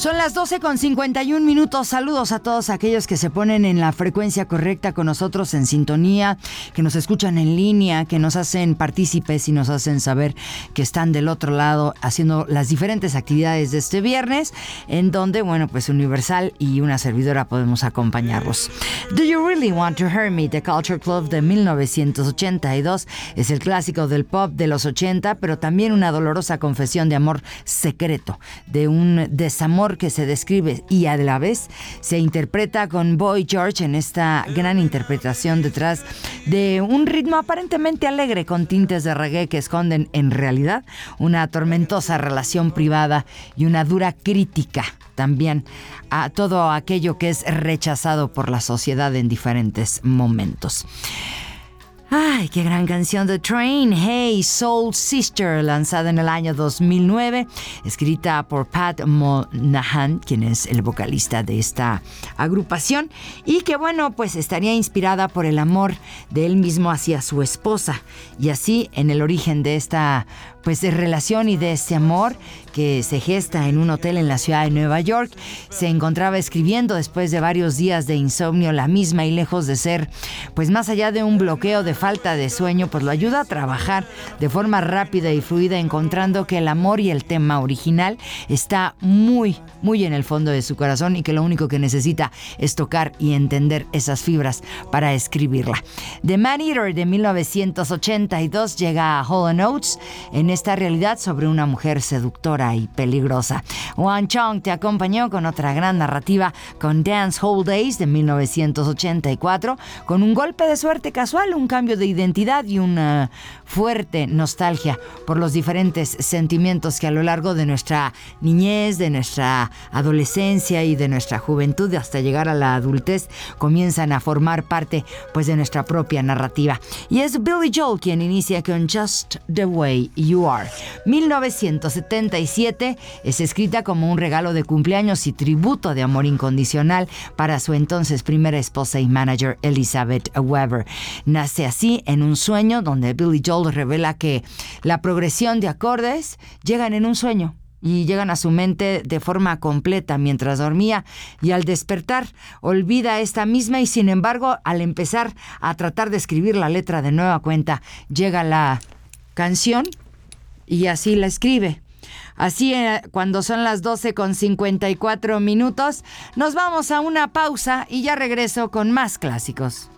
Son las 12:51. Saludos a todos aquellos que se ponen en la frecuencia correcta con nosotros en sintonía, que nos escuchan en línea, que nos hacen partícipes y nos hacen saber que están del otro lado haciendo las diferentes actividades de este viernes, en donde, bueno, pues Universal y una servidora podemos acompañarlos. Do You Really Want to Hear Me? The Culture Club de 1982 es el clásico del pop de los 80, pero también una dolorosa confesión de amor secreto, de un desamor que se describe y a la vez se interpreta con Boy George en esta gran interpretación detrás de un ritmo aparentemente alegre con tintes de reggae que esconden en realidad una tormentosa relación privada y una dura crítica también a todo aquello que es rechazado por la sociedad en diferentes momentos. ¡Ay, qué gran canción! The Train, Hey Soul Sister, lanzada en el año 2009, escrita por Pat Monahan, quien es el vocalista de esta agrupación, y que, bueno, pues estaría inspirada por el amor de él mismo hacia su esposa. Y así, en el origen de esta pues de relación y de este amor que se gesta en un hotel en la ciudad de Nueva York, se encontraba escribiendo después de varios días de insomnio la misma, y lejos de ser pues más allá de un bloqueo de falta de sueño, pues lo ayuda a trabajar de forma rápida y fluida, encontrando que el amor y el tema original está muy en el fondo de su corazón y que lo único que necesita es tocar y entender esas fibras para escribirla. The Man Eater de 1982 llega a Hall & Oates en esta realidad sobre una mujer seductora y peligrosa. One Chong te acompañó con otra gran narrativa con Dance Hall Days de 1984, con un golpe de suerte casual, un cambio de identidad y una fuerte nostalgia por los diferentes sentimientos que a lo largo de nuestra niñez, de nuestra adolescencia y de nuestra juventud hasta llegar a la adultez comienzan a formar parte pues de nuestra propia narrativa. Y es Billy Joel quien inicia con Just the Way You Are. 1977 es escrita como un regalo de cumpleaños y tributo de amor incondicional para su entonces primera esposa y manager Elizabeth Weber. Nace así en un sueño donde Billy Joel revela que la progresión de acordes llegan en un sueño y llegan a su mente de forma completa mientras dormía, y al despertar olvida esta misma, y sin embargo al empezar a tratar de escribir la letra de nueva cuenta llega la canción y así la escribe. Así, cuando son las 12:54, nos vamos a una pausa y ya regreso con más clásicos.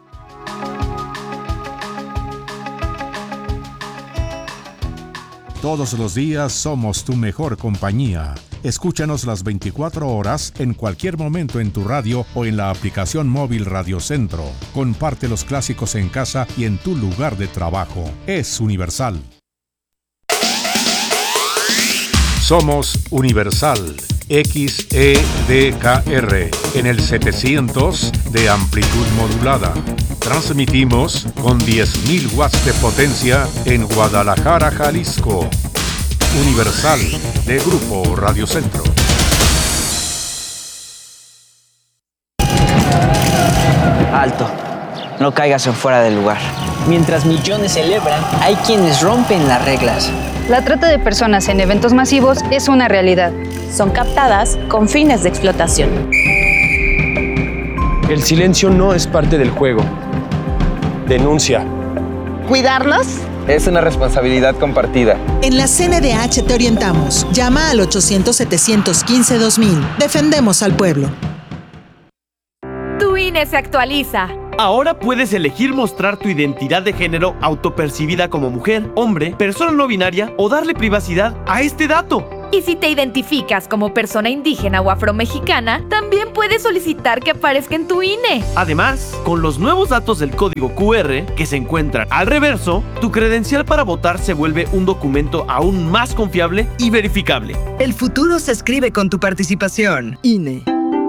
Todos los días somos tu mejor compañía. Escúchanos las 24 horas en cualquier momento en tu radio o en la aplicación móvil Radio Centro. Comparte los clásicos en casa y en tu lugar de trabajo. Es Universal. Somos Universal XEDKR en el 700 de amplitud modulada. Transmitimos con 10.000 watts de potencia en Guadalajara, Jalisco. Universal de Grupo Radio Centro. Alto, no caigas en fuera del lugar. Mientras millones celebran, hay quienes rompen las reglas. La trata de personas en eventos masivos es una realidad. Son captadas con fines de explotación. El silencio no es parte del juego. Denuncia. ¿Cuidarnos? Es una responsabilidad compartida. En la CNDH te orientamos. Llama al 800-715-2000. Defendemos al pueblo. Tu INE se actualiza. Ahora puedes elegir mostrar tu identidad de género autopercibida como mujer, hombre, persona no binaria o darle privacidad a este dato. Y si te identificas como persona indígena o afromexicana, también puedes solicitar que aparezca en tu INE. Además, con los nuevos datos del código QR que se encuentran al reverso, tu credencial para votar se vuelve un documento aún más confiable y verificable. El futuro se escribe con tu participación. INE.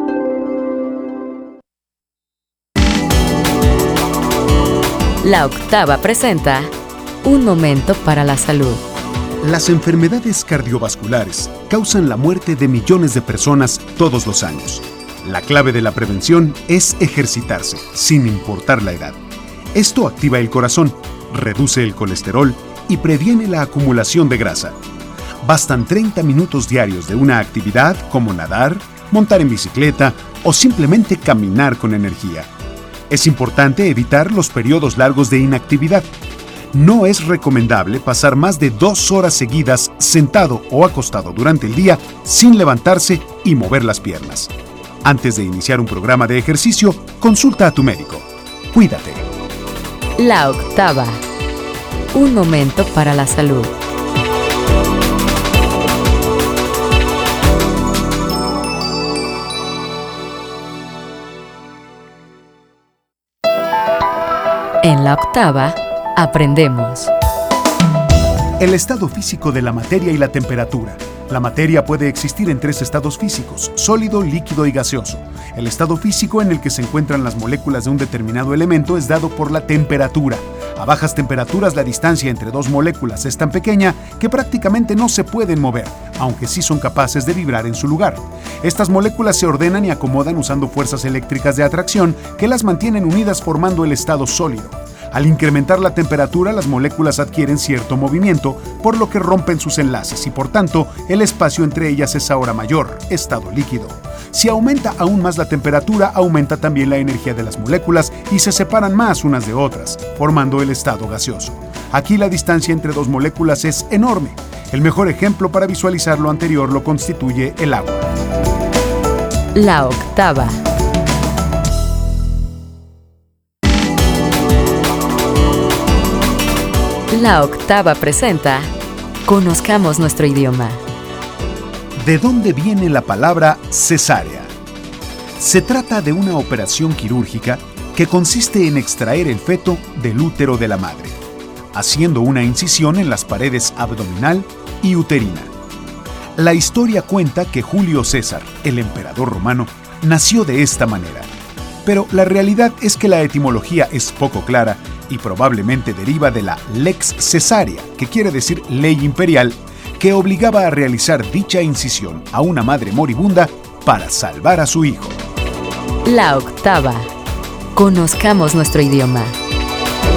La Octava presenta Un Momento para la Salud. Las enfermedades cardiovasculares causan la muerte de millones de personas todos los años. La clave de la prevención es ejercitarse, sin importar la edad. Esto activa el corazón, reduce el colesterol y previene la acumulación de grasa. Bastan 30 minutos diarios de una actividad como nadar, montar en bicicleta o simplemente caminar con energía. Es importante evitar los periodos largos de inactividad. No es recomendable pasar más de 2 horas seguidas sentado o acostado durante el día sin levantarse y mover las piernas. Antes de iniciar un programa de ejercicio, consulta a tu médico. Cuídate. La octava. Un momento para la salud. En la octava, aprendemos. El estado físico de la materia y la temperatura. La materia puede existir en 3 estados físicos: sólido, líquido y gaseoso. El estado físico en el que se encuentran las moléculas de un determinado elemento es dado por la temperatura. A bajas temperaturas, la distancia entre 2 moléculas es tan pequeña que prácticamente no se pueden mover, aunque sí son capaces de vibrar en su lugar. Estas moléculas se ordenan y acomodan usando fuerzas eléctricas de atracción que las mantienen unidas formando el estado sólido. Al incrementar la temperatura, las moléculas adquieren cierto movimiento, por lo que rompen sus enlaces y por tanto el espacio entre ellas es ahora mayor, estado líquido. Si aumenta aún más la temperatura, aumenta también la energía de las moléculas y se separan más unas de otras, formando el estado gaseoso. Aquí la distancia entre 2 moléculas es enorme. El mejor ejemplo para visualizar lo anterior lo constituye el agua. La octava. La octava presenta Conozcamos nuestro idioma. ¿De dónde viene la palabra cesárea? Se trata de una operación quirúrgica que consiste en extraer el feto del útero de la madre, haciendo una incisión en las paredes abdominal y uterina. La historia cuenta que Julio César, el emperador romano, nació de esta manera. Pero la realidad es que la etimología es poco clara y probablemente deriva de la lex caesaria, que quiere decir ley imperial, que obligaba a realizar dicha incisión a una madre moribunda para salvar a su hijo. La octava. Conozcamos nuestro idioma.